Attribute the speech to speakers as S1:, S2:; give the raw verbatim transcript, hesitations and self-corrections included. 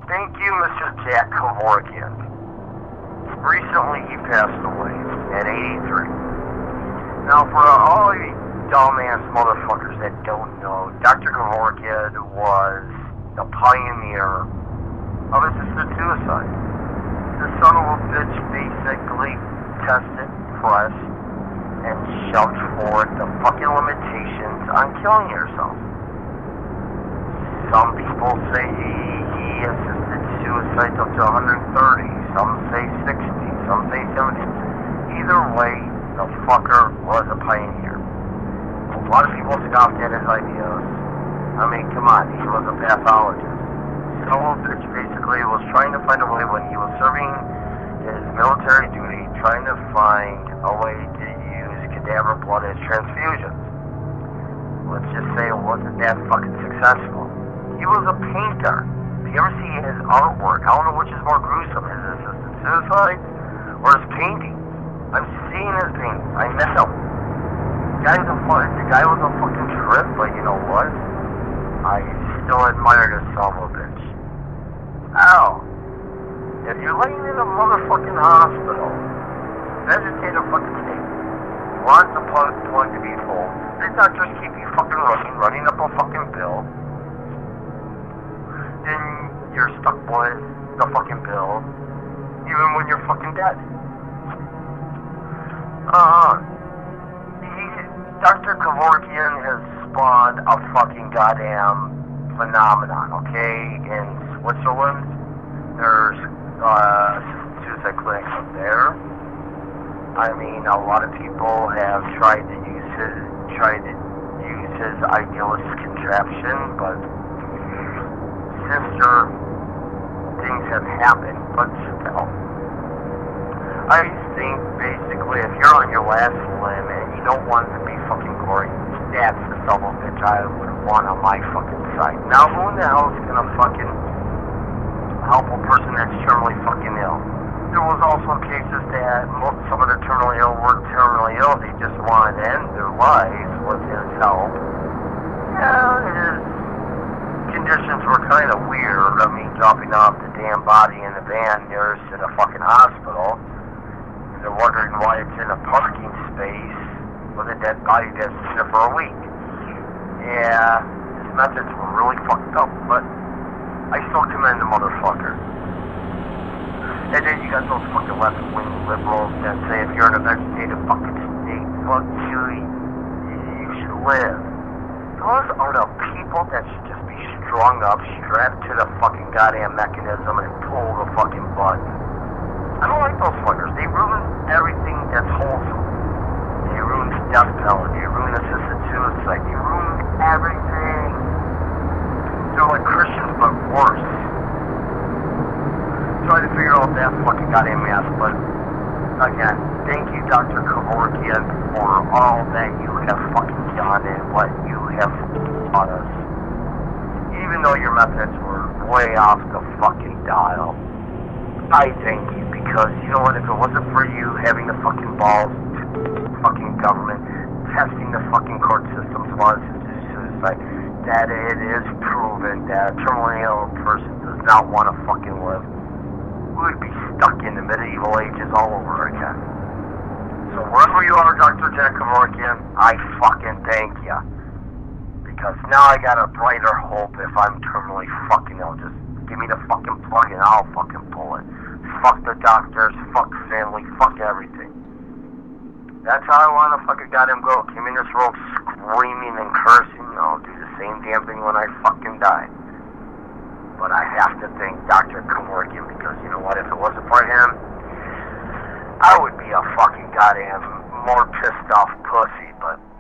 S1: Thank you, Mister Jack Kevorkian. Recently, he passed away at eighty-three. Now, for all you dumbass motherfuckers that don't know, Doctor Kevorkian was the pioneer of assisted suicide. The son of a bitch basically tested, pressed, and shoved forward the fucking limitations on killing yourself. Some people say he, he assisted suicide up to one hundred thirty, some say sixty, some say seventy. Either way, the fucker was a pioneer. A lot of people scoffed at his ideas. I mean, come on, he was a pathologist. Son of a bitch basically was trying to find a way when he was serving his military duty, trying to find a way to use cadaver blood as transfusions. Let's just say it wasn't that fucking successful. He was a painter. If you ever see his artwork, I don't know which is more gruesome, his assisted suicide or his painting. I'm seeing his painting. I met him. The guy was a, the guy was a fucking trip, but you know what? I still admire this son of a bitch. Ow. If you're laying in a motherfucking hospital, vegetative fucking state, you want the plug, plug to be full, the doctors keep you fucking running, running up a fucking bill, then you're stuck with the fucking bill, even when you're fucking dead. Uh, he, Doctor Kevorkian has spawned a fucking goddamn phenomenon, okay? In Switzerland, there's uh, suicide clinics up there. I mean, a lot of people have tried to use his, tried to use his idealist contraption, but sister, things have happened, but still. I think basically if you're on your last limb and you don't want to be fucking gory, that's the son of a bitch I would want on my fucking side. Now who in the hell is gonna fucking help a person that's terminally fucking ill? There was also cases that most, some of the terminally ill were terminally ill, they just wanted to end their lives with his help. Yeah, his conditions were kind of weird. I mean, dropping off the damn body in the van nearest to the fucking hospital. They're wondering why it's in a parking space with a dead body that's in there for a week. Yeah, his methods were really fucked up, but I still commend the motherfucker. And then you got those fucking left-wing liberals that say if you're in a vegetative fucking state, fuck you, you should live. Those are the people that should just be strung up, strapped to the fucking goddamn mechanism and pull the fucking button. I don't like those fuckers. They ruin everything that's wholesome. They ruin the death penalty. They ruin assisted suicide. They ruin everything. They're like Christians, but worse. Try to figure out that fucking goddamn mess, but again, thank you, Doctor Kevorkian, for all that you have fucking done and what you have taught us. Even though your methods were way off the fucking dial, I thank you, because you know what, if it wasn't for you having the fucking balls to fucking government, testing the fucking court systems while assisted suicide, that it is proven that a terminally ill person does not want to fucking live, we would be stuck in the medieval ages all over again. So wherever you are, Doctor Jack Kevorkian, I fucking thank you. Because now I got a brighter hope if I'm terminally fucking ill. Just give me the fucking plug and I'll fucking pull it. Fuck the doctors, fuck family, fuck everything. That's how I want to fucking goddamn go. Came in this world screaming and cursing. I'll do the same damn thing when I fucking die. But I have to thank Doctor Kevorkian, because you know what, if it wasn't for him, I would be a fucking goddamn more pissed off pussy, but